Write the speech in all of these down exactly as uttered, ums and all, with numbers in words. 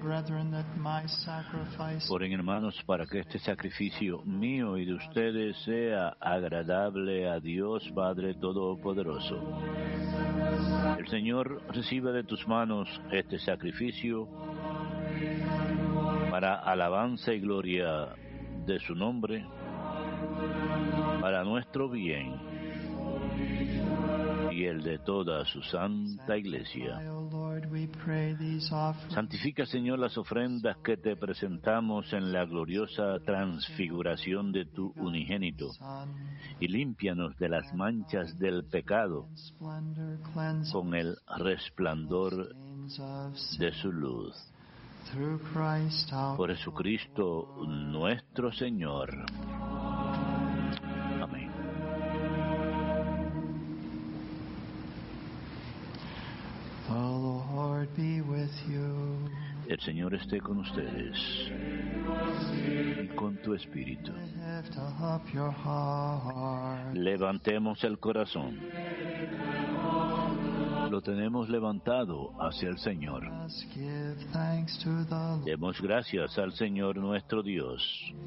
Oren, hermanos, para que este sacrificio mío y de ustedes sea agradable a Dios Padre Todopoderoso. El Señor recibe de tus manos este sacrificio para alabanza y gloria de su nombre, para nuestro bien y el de toda su santa Iglesia. Santifica, Señor, las ofrendas que te presentamos en la gloriosa transfiguración de tu unigénito, y límpianos de las manchas del pecado con el resplandor de su luz. Por Jesucristo nuestro Señor. Amén. The Lord be with you. El Señor esté con ustedes y con tu espíritu. Lift up your heart. Levantemos el corazón. Lo tenemos levantado hacia el Señor. Let's give thanks to the Lord. Demos gracias al Señor nuestro Dios.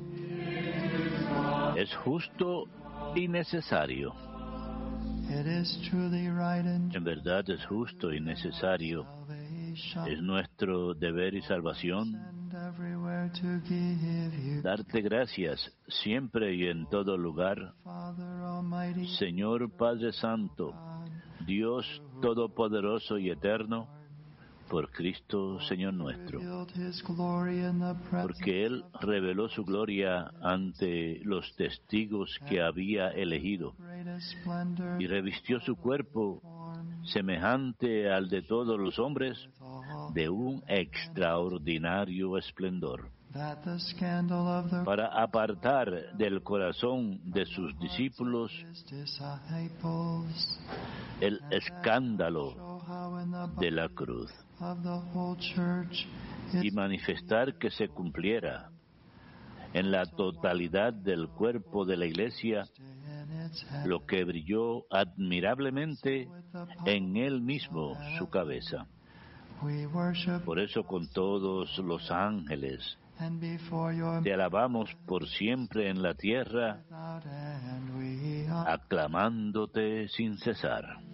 Es justo y necesario. It is truly right and En verdad es justo y necesario. salvation, Es nuestro deber y salvación and everywhere to give you, darte gracias siempre y en todo lugar, Father Almighty, Señor Padre Santo, God, Dios Todopoderoso y Eterno, por Cristo Señor nuestro, revealed His glory in the presence porque Él reveló su gloria ante los testigos que había elegido of greatest splendor, y revistió su cuerpo form semejante al de todos los hombres with all, de un extraordinario esplendor, that the scandal of the para apartar del corazón de sus discípulos his disciples, el escándalo show how in the de la cruz, of the whole church y is manifestar que se cumpliera en la totalidad del cuerpo de la Iglesia in its head, lo que brilló admirablemente en Él mismo, su cabeza. we worship Por eso con todos los ángeles and before your te alabamos por siempre en la tierra, without end we are aclamándote sin cesar.